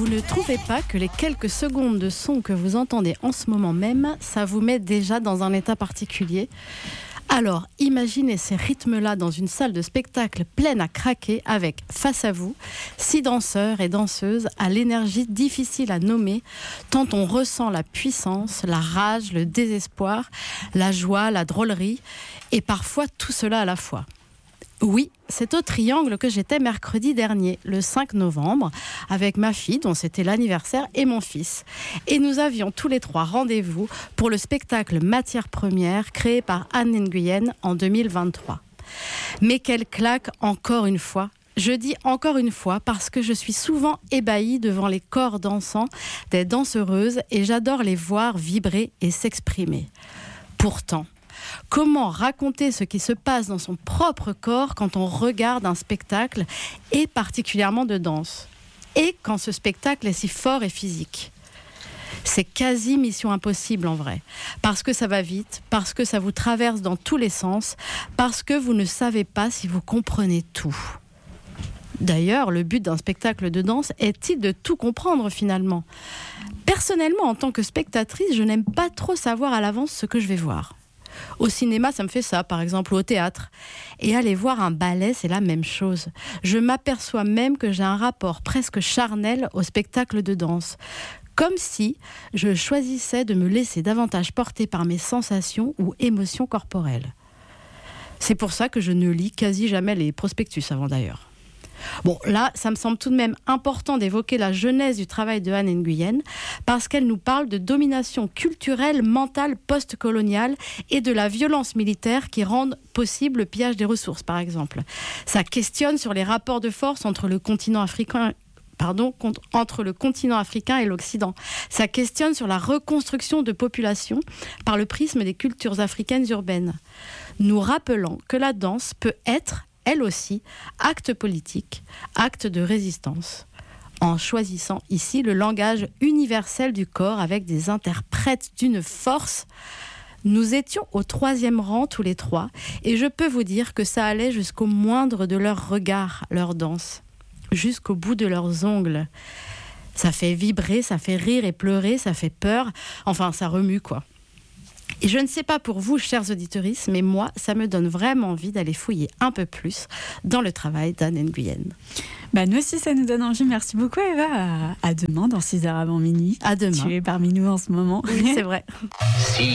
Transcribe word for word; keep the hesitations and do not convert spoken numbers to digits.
Vous ne trouvez pas que les quelques secondes de son que vous entendez en ce moment même, ça vous met déjà dans un état particulier ? Alors, imaginez ces rythmes-là dans une salle de spectacle pleine à craquer avec, face à vous, six danseurs et danseuses à l'énergie difficile à nommer, tant on ressent la puissance, la rage, le désespoir, la joie, la drôlerie, et parfois tout cela à la fois. Oui, c'est au Triangle que j'étais mercredi dernier, le cinq novembre, avec ma fille, dont c'était l'anniversaire, et mon fils. Et nous avions tous les trois rendez-vous pour le spectacle Matière Première, créé par Anne Nguyen en deux mille vingt-trois. Mais quelle claque encore une fois! Je dis encore une fois parce que je suis souvent ébahie devant les corps dansants des danseuses et j'adore les voir vibrer et s'exprimer. Pourtant, comment raconter ce qui se passe dans son propre corps quand on regarde un spectacle, et particulièrement de danse, et quand ce spectacle est si fort et physique ? C'est quasi mission impossible en vrai, parce que ça va vite, parce que ça vous traverse dans tous les sens, parce que vous ne savez pas si vous comprenez tout. D'ailleurs, le but d'un spectacle de danse est-il de tout comprendre finalement ? Personnellement, en tant que spectatrice, je n'aime pas trop savoir à l'avance ce que je vais voir. Au cinéma, ça me fait ça, par exemple, ou au théâtre. Et aller voir un ballet, c'est la même chose. Je m'aperçois même que j'ai un rapport presque charnel au spectacle de danse. Comme si je choisissais de me laisser davantage porter par mes sensations ou émotions corporelles. C'est pour ça que je ne lis quasi jamais les prospectus avant d'ailleurs. Bon, là, ça me semble tout de même important d'évoquer la genèse du travail de Anne Nguyen, parce qu'elle nous parle de domination culturelle, mentale, post-coloniale et de la violence militaire qui rendent possible le pillage des ressources, par exemple. Ça questionne sur les rapports de force entre le continent africain Pardon, entre le continent africain et l'Occident. Ça questionne sur la reconstruction de populations par le prisme des cultures africaines urbaines, nous rappelant que la danse peut être, elle aussi, acte politique, acte de résistance, en choisissant ici le langage universel du corps avec des interprètes d'une force. Nous étions au troisième rang tous les trois, et je peux vous dire que ça allait jusqu'au moindre de leurs regards, leur danse, jusqu'au bout de leurs ongles. Ça fait vibrer, ça fait rire et pleurer, ça fait peur, enfin ça remue quoi. Et je ne sais pas pour vous, chers auditeurs, mais moi, ça me donne vraiment envie d'aller fouiller un peu plus dans le travail d'Anne Nguyen. Bah nous aussi, ça nous donne envie. Merci beaucoup, Eva. À, à demain, dans six heures avant minuit. À demain. Tu es parmi nous en ce moment. Oui, c'est vrai.